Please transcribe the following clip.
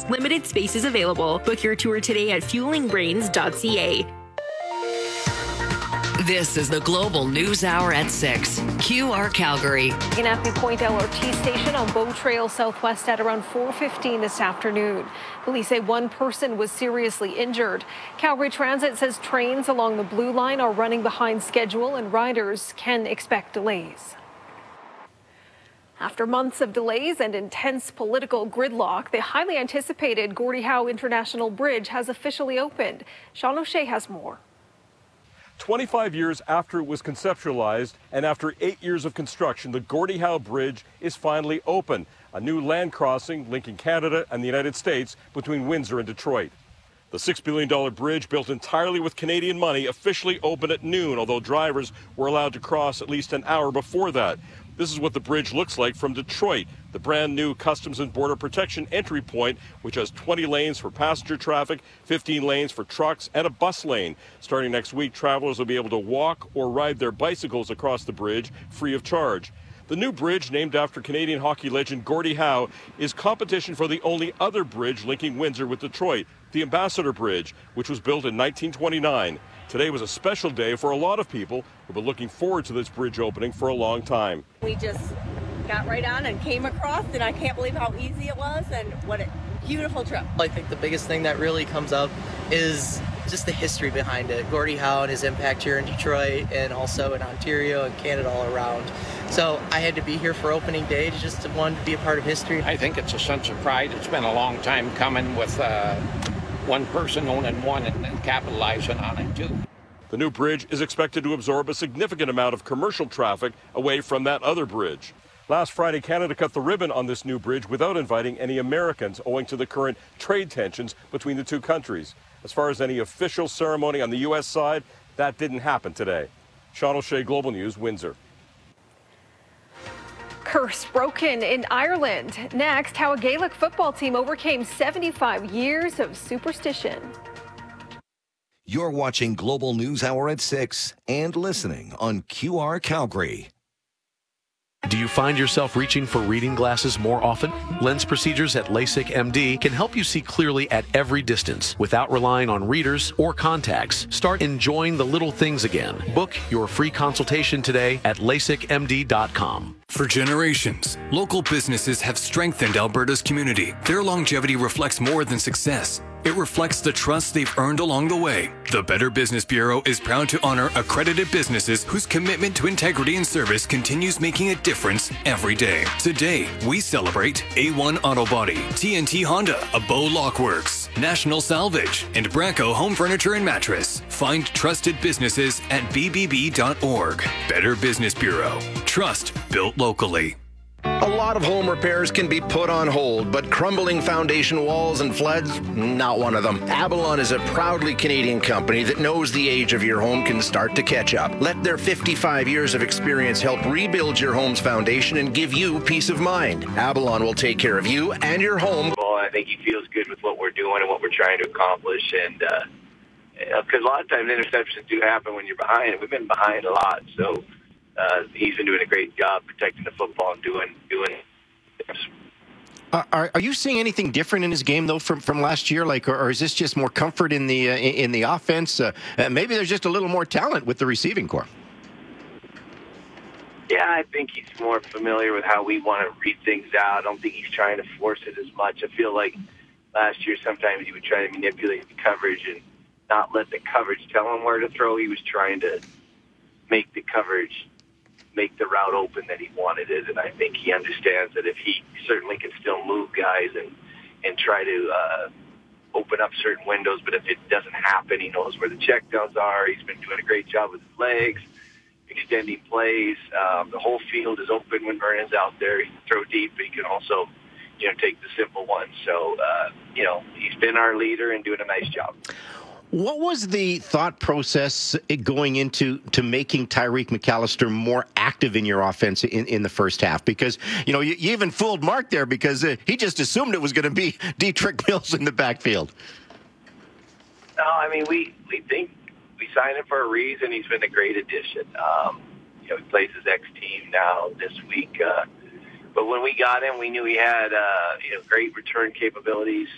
Limited spaces available. Book your tour today at fuelingbrains.ca. This is the Global News Hour at 6. QR Calgary. An Acme Point LRT station on Bow Trail Southwest at around 4:15 this afternoon. Police say one person was seriously injured. Calgary Transit says trains along the Blue Line are running behind schedule and riders can expect delays. After months of delays and intense political gridlock, the highly anticipated Gordie Howe International Bridge has officially opened. Sean O'Shea has more. 25 years after it was conceptualized and after 8 years of construction, the Gordie Howe Bridge is finally open, a new land crossing linking Canada and the United States between Windsor and Detroit. The $6 billion bridge, built entirely with Canadian money, officially opened at noon, although drivers were allowed to cross at least an hour before that. This is what the bridge looks like from Detroit, the brand new Customs and Border Protection entry point, which has 20 lanes for passenger traffic, 15 lanes for trucks, and a bus lane. Starting next week, travelers will be able to walk or ride their bicycles across the bridge free of charge. The new bridge, named after Canadian hockey legend Gordie Howe, is competition for the only other bridge linking Windsor with Detroit, the Ambassador Bridge, which was built in 1929. Today was a special day for a lot of people who've been looking forward to this bridge opening for a long time. We just got right on and came across, and I can't believe how easy it was and what a beautiful trip. I think the biggest thing that really comes up is just the history behind it. Gordie Howe and his impact here in Detroit and also in Ontario and Canada all around. So I had to be here for opening day to just want to be a part of history. I think it's a sense of pride. It's been a long time coming with one person owning one and capitalizing on it too. The new bridge is expected to absorb a significant amount of commercial traffic away from that other bridge. Last Friday, Canada cut the ribbon on this new bridge without inviting any Americans, owing to the current trade tensions between the two countries. As far as any official ceremony on the U.S. side, that didn't happen today. Sean O'Shea, Global News, Windsor. Curse broken in Ireland. Next, how a Gaelic football team overcame 75 years of superstition. You're watching Global News Hour at 6 and listening on QR Calgary. Do you find yourself reaching for reading glasses more often? Lens procedures at LASIK MD can help you see clearly at every distance without relying on readers or contacts. Start enjoying the little things again. Book your free consultation today at LASIKMD.com. For generations, local businesses have strengthened Alberta's community. Their longevity reflects more than success. It reflects the trust they've earned along the way. The Better Business Bureau is proud to honor accredited businesses whose commitment to integrity and service continues making a difference every day. Today, we celebrate A1 Auto Body, TNT Honda, Abo Lockworks, National Salvage, and Braco Home Furniture and Mattress. Find trusted businesses at bbb.org. Better Business Bureau. Trust built locally. A lot of home repairs can be put on hold, but crumbling foundation walls and floods, not one of them. Avalon is a proudly Canadian company that knows the age of your home can start to catch up. Let their 55 years of experience help rebuild your home's foundation and give you peace of mind. Avalon will take care of you and your home. Well, I think he feels good with what we're doing and what we're trying to accomplish, and because a lot of times interceptions do happen when you're behind, and we've been behind a lot, so he's been doing a great job protecting the football and doing this. Are you seeing anything different in his game though from last year? Or is this just more comfort in the offense? Maybe there's just a little more talent with the receiving corps. Yeah, I think he's more familiar with how we want to read things out. I don't think he's trying to force it as much. I feel like last year sometimes he would try to manipulate the coverage and not let the coverage tell him where to throw. He was trying to make the coverage make the route open that he wanted it, and I think he understands that if he certainly can still move guys and try to open up certain windows, but if it doesn't happen, he knows where the checkdowns are. He's been doing a great job with his legs, extending plays. The whole field is open when Vernon's out there. He can throw deep, but he can also, take the simple ones. So, he's been our leader and doing a nice job. What was the thought process going into making Tyreek McAllister more active in your offense in the first half? Because, you even fooled Mark there because he just assumed it was going to be Dietrich Mills in the backfield. No, I mean, we think we signed him for a reason. He's been a great addition. He plays his ex-team now this week. But when we got him, we knew he had, great return capabilities.